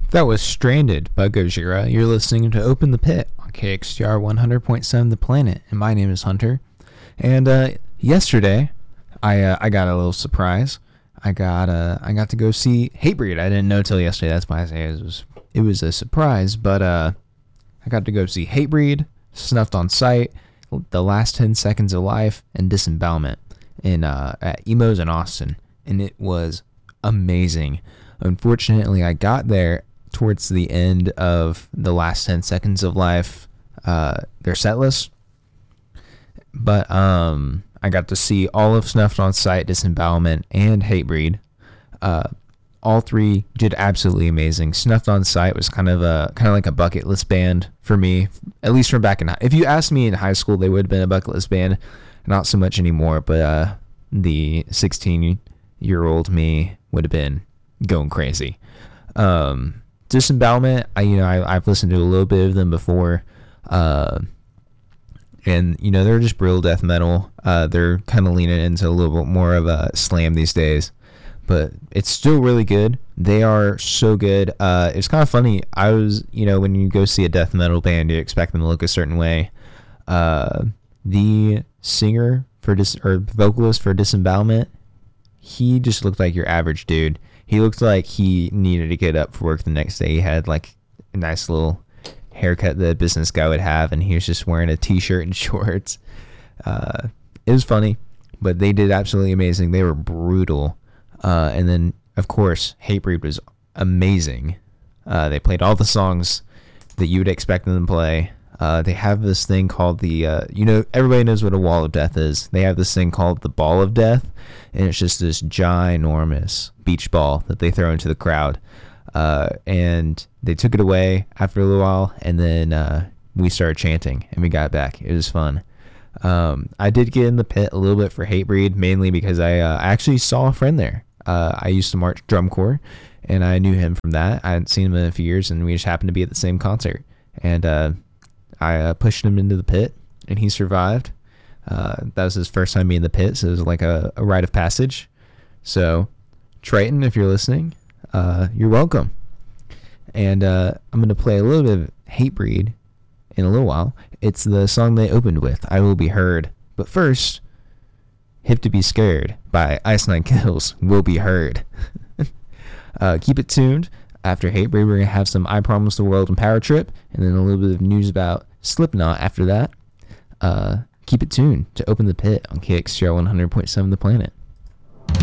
That was Stranded by Gojira. You're listening to Open the Pit on KXTR 100.7 The Planet, and my name is Hunter. And yesterday, I got a little surprise. I got to go see Hatebreed. I didn't know till yesterday. That's why I say it was a surprise. But I got to go see Hatebreed, Snuffed on Sight, The Last 10 Seconds of Life, and Disembowelment at Emos in Austin, and it was amazing. Unfortunately, I got there towards the end of The Last 10 Seconds of Life, their set list, but I got to see all of Snuffed on Sight, Disembowelment, and Hatebreed. All three did absolutely amazing. Snuffed on Sight was kind of like a bucket list band for me, at least from back in. If you asked me in high school, they would have been a bucket list band. Not so much anymore, but the 16-year-old me would have been going crazy. Disembowelment, I've listened to a little bit of them before, and they're just real death metal. They're kind of leaning into a little bit more of a slam these days, but it's still really good. They are so good. It's kind of funny. I was, when you go see a death metal band, you expect them to look a certain way. The singer vocalist for Disembowelment, he just looked like your average dude. He looked like he needed to get up for work the next day. He had like a nice little haircut that a business guy would have, and he was just wearing a t-shirt and shorts. It was funny, but they did absolutely amazing. They were brutal. And then, of course, Hatebreed was amazing. They played all the songs that you would expect them to play. They have this thing called everybody knows what a wall of death is. They have this thing called the ball of death, and it's just this ginormous beach ball that they throw into the crowd. And they took it away after a little while, and then we started chanting, and we got it back. It was fun. I did get in the pit a little bit for Hatebreed, mainly because I actually saw a friend there. I used to march drum corps, and I knew him from that. I hadn't seen him in a few years, and we just happened to be at the same concert. And I pushed him into the pit, and he survived. That was his first time being in the pit, so it was like a rite of passage. So, Triton, if you're listening, you're welcome. And I'm going to play a little bit of Hatebreed in a little while. It's the song they opened with, I Will Be Heard. But first, Hip to Be Scared by Ice Nine Kills will be heard. Keep it tuned. After Hatebreed, we're going to have some I Promise the World and Power Trip, and then a little bit of news about Slipknot after that. Keep it tuned to Open the Pit on KXTR 100.7 The Planet.